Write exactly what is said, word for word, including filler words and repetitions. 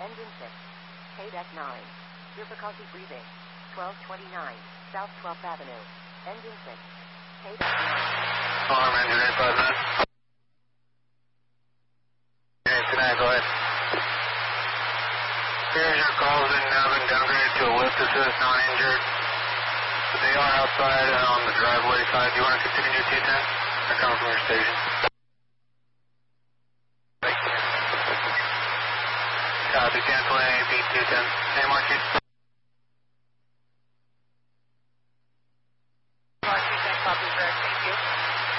Engine six. K-Deck nine. Difficulty breathing. twelve twenty-nine. South twelfth Avenue. Engine six. K-Deck nine. Alarm engine eight five nine. Okay, tonight, go ahead. Here's your calls in now been downgraded to a lift assist, non-injured. But they are outside on the driveway side. Do you want to continue two ten? They're coming from your station. Thank you. Copy, canceling A P two ten. Hey, Marquis.